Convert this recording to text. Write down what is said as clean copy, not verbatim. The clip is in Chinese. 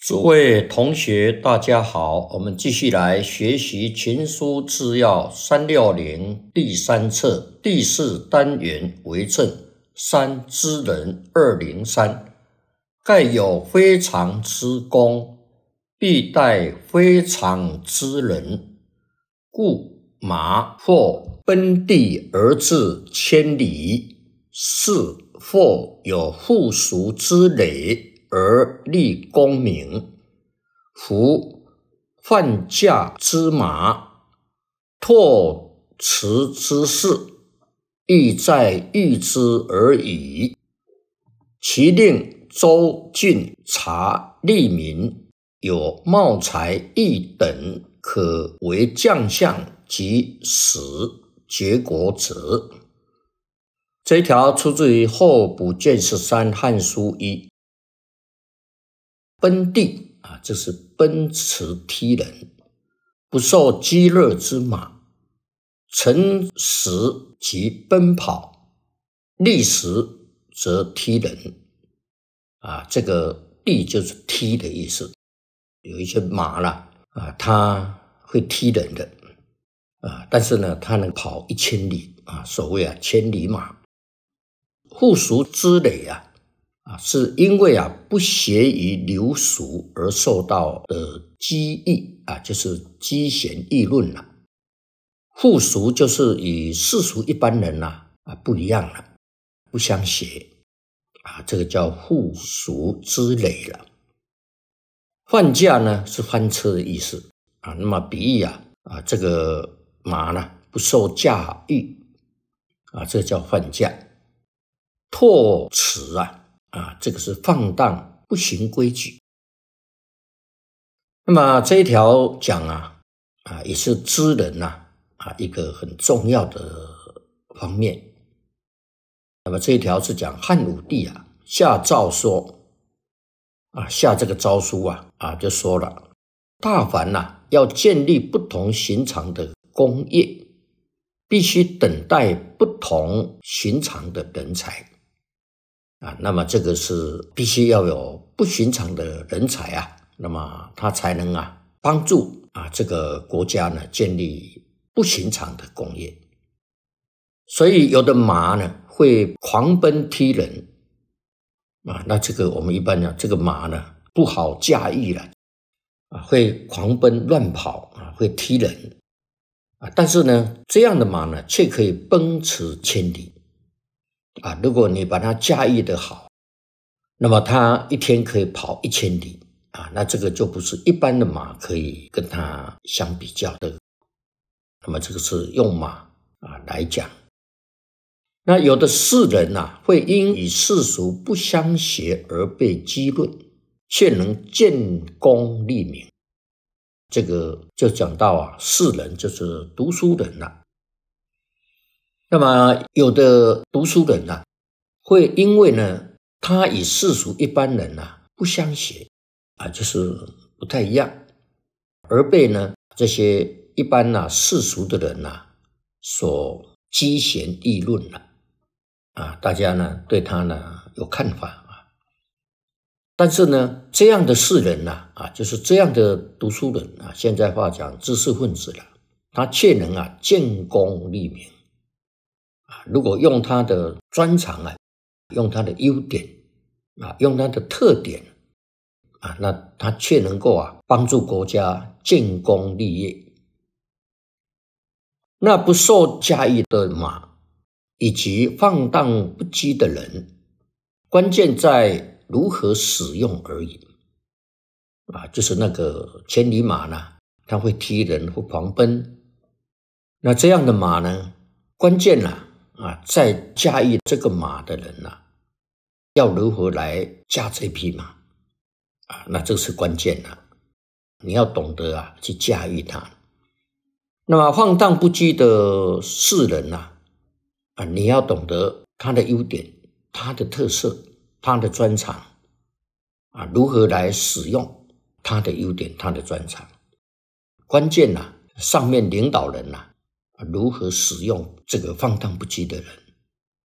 诸位同学，大家好，我们继续来学习群书治要360第3册第4单元为政3之人203。盖有非常之功，必待非常之人，故马或奔地而至千里，是或有附属之累而立功名。夫犯驾之马，拓驰之事，亦在御之而已。其令州郡察吏民有茂才义等，可为将相及使绝国者。这一条出自于候补卷13汉书1。奔地这是奔驰踢人，不受饥热之马，乘时即奔跑，立时则踢人。这个地就是踢的意思。有一些马啦它会踢人的但是呢它能跑1000里所谓千里马。附属之累是因为不协于流俗而受到的讥议就是讥嫌议论了。附属就是与世俗一般人不一样了，不相协这个叫附属之累了。换驾呢是翻车的意思那么比喻这个马呢不受驾驭这个叫换驾。拓驰这个是放荡不行规矩。那么这一条讲也是知人一个很重要的方面。那么这一条是讲汉武帝下诏说下这个诏书就说了，大凡要建立不同寻常的工业，必须等待不同寻常的人才那么这个是必须要有不寻常的人才那么他才能帮助这个国家呢建立不寻常的工业。所以有的马呢会狂奔踢人那这个我们一般讲这个马呢不好驾驭了会狂奔乱跑会踢人但是呢这样的马呢却可以奔驰千里如果你把它驾驭得好，那么它一天可以跑1000里那这个就不是一般的马可以跟它相比较的。那么这个是用马来讲。那有的士人会因与世俗不相协而被激论，却能建功立名。这个就讲到士人就是读书人了。那么有的读书人会因为呢他与世俗一般人不相协就是不太一样，而被呢这些一般世俗的人所讥嫌议论了大家呢对他呢有看法但是呢这样的士人就是这样的读书人现在话讲知识分子了，他却能建功立名如果用他的专长用他的优点用他的特点那他却能够帮助国家建功立业。那不受驾驭的马以及放荡不羁的人，关键在如何使用而已就是那个千里马呢他会踢人会狂奔，那这样的马呢关键在驾驭这个马的人要如何来驾这匹马那这是关键你要懂得去驾驭它。那么放荡不羁的士人你要懂得他的优点他的特色他的专长如何来使用他的优点他的专长。关键上面领导人如何使用这个放荡不羁的人